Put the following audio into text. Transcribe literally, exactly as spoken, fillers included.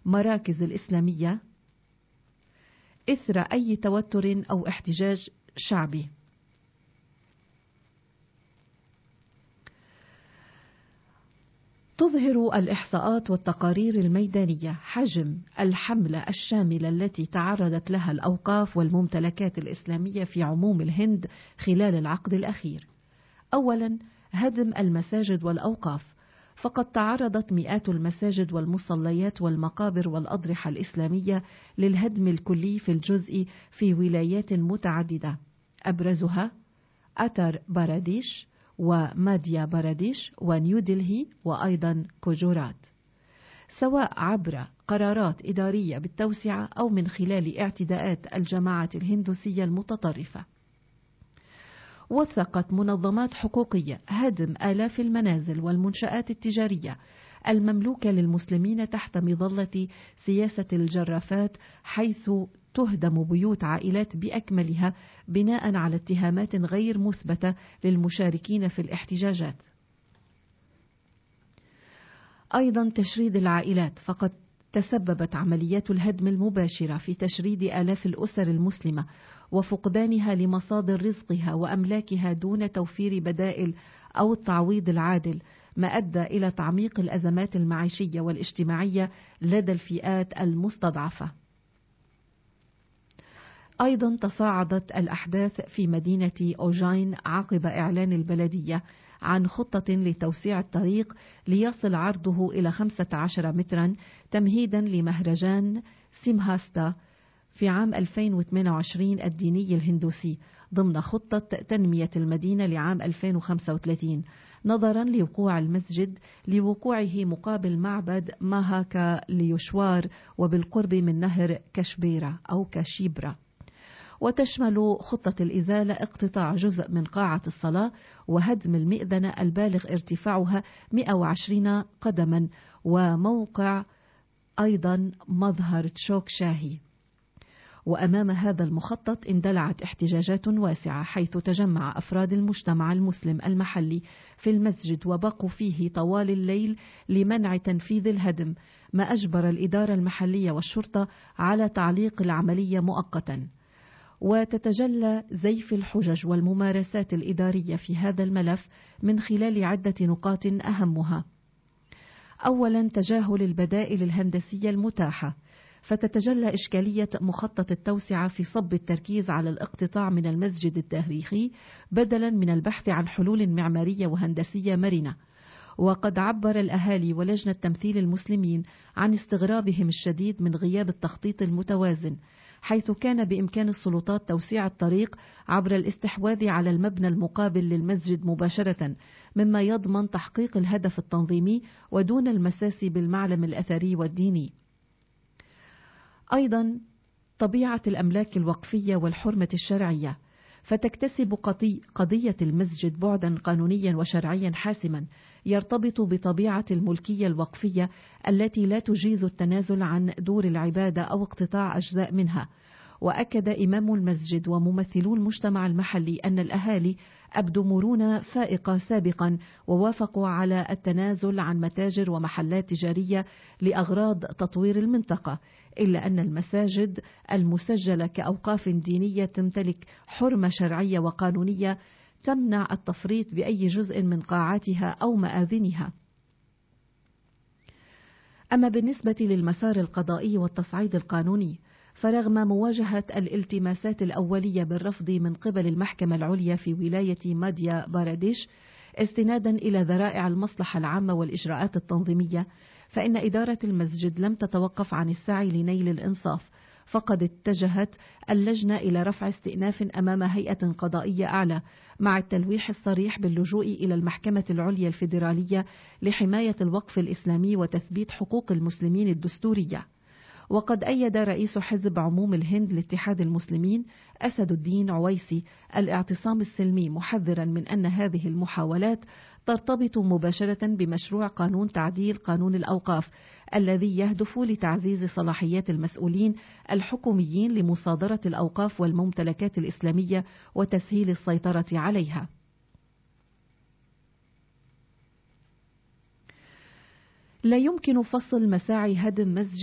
مراكز الإسلامية إثر أي توتر أو احتجاج شعبي. تظهر الإحصاءات والتقارير الميدانية حجم الحملة الشاملة التي تعرضت لها الأوقاف والممتلكات الإسلامية في عموم الهند خلال العقد الأخير. أولا، هدم المساجد والأوقاف، فقد تعرضت مئات المساجد والمصليات والمقابر والأضرحة الإسلامية للهدم الكلي في الجزء في ولايات متعددة، أبرزها أتر باراديش وماديا باراديش ونيودلهي وأيضا كوجورات، سواء عبر قرارات إدارية بالتوسعة أو من خلال اعتداءات الجماعة الهندوسية المتطرفة. وثقت منظمات حقوقية هدم آلاف المنازل والمنشآت التجارية المملوكة للمسلمين تحت مظلة سياسة الجرافات، حيث تهدم بيوت عائلات بأكملها بناء على اتهامات غير مثبتة للمشاركين في الاحتجاجات. أيضا تشريد العائلات، فقد تسببت عمليات الهدم المباشرة في تشريد آلاف الأسر المسلمة وفقدانها لمصادر رزقها وأملاكها دون توفير بدائل أو التعويض العادل، ما أدى إلى تعميق الأزمات المعيشية والاجتماعية لدى الفئات المستضعفة. أيضا تصاعدت الأحداث في مدينة أوجين عقب إعلان البلدية عن خطة لتوسيع الطريق ليصل عرضه إلى خمسة عشر مترا تمهيدا لمهرجان سيمهاستا في عام ألفين وثمانية وعشرين الديني الهندوسي ضمن خطة تنمية المدينة لعام ألفين وخمسة وثلاثين، نظرا لوقوع المسجد لوقوعه مقابل معبد ماهاكا ليوشوار وبالقرب من نهر كشبيرة أو كاشيبرا. وتشمل خطة الإزالة اقتطاع جزء من قاعة الصلاة وهدم المئذنة البالغ ارتفاعها مئة وعشرين قدما وموقع أيضا مظهر تشوك شاهي. وأمام هذا المخطط اندلعت احتجاجات واسعة، حيث تجمع أفراد المجتمع المسلم المحلي في المسجد وبقوا فيه طوال الليل لمنع تنفيذ الهدم، ما أجبر الإدارة المحلية والشرطة على تعليق العملية مؤقتا. وتتجلى زيف الحجج والممارسات الإدارية في هذا الملف من خلال عدة نقاط أهمها: أولا، تجاهل البدائل الهندسية المتاحة، فتتجلى إشكالية مخطط التوسعة في صب التركيز على الاقتطاع من المسجد التاريخي بدلا من البحث عن حلول معمارية وهندسية مرنة. وقد عبر الأهالي ولجنة تمثيل المسلمين عن استغرابهم الشديد من غياب التخطيط المتوازن، حيث كان بإمكان السلطات توسيع الطريق عبر الاستحواذ على المبنى المقابل للمسجد مباشرة، مما يضمن تحقيق الهدف التنظيمي ودون المساس بالمعلم الأثري والديني. أيضا طبيعة الأملاك الوقفية والحرمة الشرعية، فتكتسب قضية المسجد بعدا قانونيا وشرعيا حاسما يرتبط بطبيعة الملكية الوقفية التي لا تجيز التنازل عن دور العبادة أو اقتطاع أجزاء منها. وأكد إمام المسجد وممثلو المجتمع المحلي أن الأهالي أبدوا مرونة فائقة سابقا ووافقوا على التنازل عن متاجر ومحلات تجارية لأغراض تطوير المنطقة، إلا أن المساجد المسجلة كأوقاف دينية تمتلك حرمة شرعية وقانونية تمنع التفريط بأي جزء من قاعاتها أو مآذنها. أما بالنسبة للمسار القضائي والتصعيد القانوني، فرغم مواجهة الالتماسات الأولية بالرفض من قبل المحكمة العليا في ولاية ماديا باراديش استنادا إلى ذرائع المصلحة العامة والإجراءات التنظيمية، فإن إدارة المسجد لم تتوقف عن السعي لنيل الإنصاف، فقد اتجهت اللجنة إلى رفع استئناف أمام هيئة قضائية أعلى، مع التلويح الصريح باللجوء إلى المحكمة العليا الفيدرالية لحماية الوقف الإسلامي وتثبيت حقوق المسلمين الدستورية. وقد أيد رئيس حزب عموم الهند لاتحاد المسلمين أسد الدين عويسي الاعتصام السلمي، محذرا من أن هذه المحاولات ترتبط مباشرة بمشروع قانون تعديل قانون الأوقاف الذي يهدف لتعزيز صلاحيات المسؤولين الحكوميين لمصادرة الأوقاف والممتلكات الإسلامية وتسهيل السيطرة عليها. لا يمكن فصل مساعي هدم مسجد